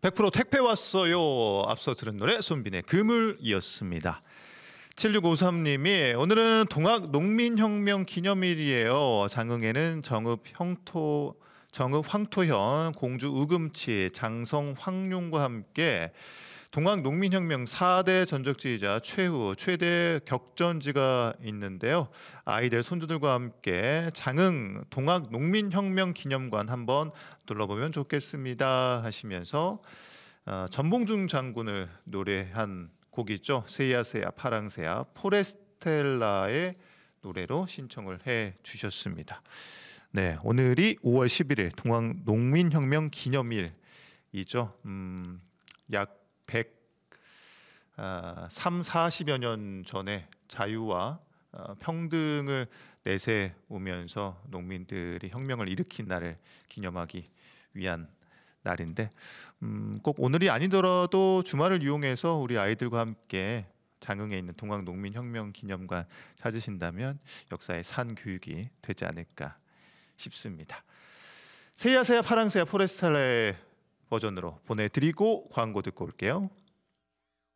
100% 택배 왔어요. 앞서 들은 노래 손빈의 그물이었습니다. 7653님이 오늘은 동학 농민혁명 기념일이에요. 장흥에는 정읍 황토현, 공주 우금치, 장성 황룡과 함께 동학 농민혁명 4대 전적지이자 최후 최대 격전지가 있는데요. 아이들 손주들과 함께 장흥 동학 농민혁명 기념관 한번 둘러보면 좋겠습니다 하시면서 전봉중 장군을 노래한 곡이죠. 새야새야 파랑새야 포레스텔라의 노래로 신청을 해 주셨습니다. 네, 오늘이 5월 11일 동학 농민혁명 기념일이죠. 약 40여 년 전에 자유와 평등을 내세우면서 농민들이 혁명을 일으킨 날을 기념하기 위한 날인데 꼭 오늘이 아니더라도 주말을 이용해서 우리 아이들과 함께 장흥에 있는 동학 농민혁명 기념관 찾으신다면 역사의 산 교육이 되지 않을까 싶습니다. 새야새야 파랑새야 포레스텔라의 버전으로 보내드리고 광고 듣고 올게요.